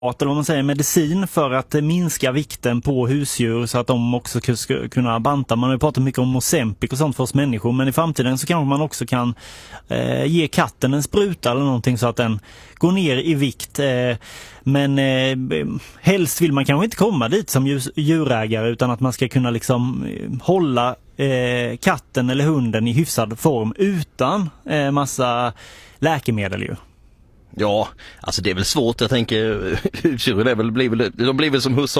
eller vad man säger, medicin för att minska vikten på husdjur så att de också ska kunna banta. Man har ju pratat mycket om Ozempic och sånt för oss människor, men i framtiden så kanske man också kan ge katten en spruta eller någonting så att den går ner i vikt. Men helst vill man kanske inte komma dit som djurägare, utan att man ska kunna liksom hålla katten eller hunden i hyfsad form utan massa läkemedel ju. Ja, alltså det är väl svårt. Jag tänker husdjur, de blir väl som husse